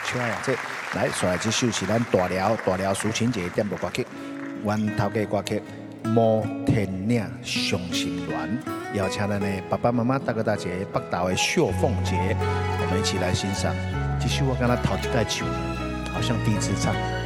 笑呀！这来，下来这首是咱大寮抒情节点播歌曲，阮头家歌曲《摩天岭伤心恋》，邀请咱的爸爸妈妈、大哥大姐、北岛的秀凤姐，我们一起来欣赏。这首我刚刚头一盖唱，好像第一次唱。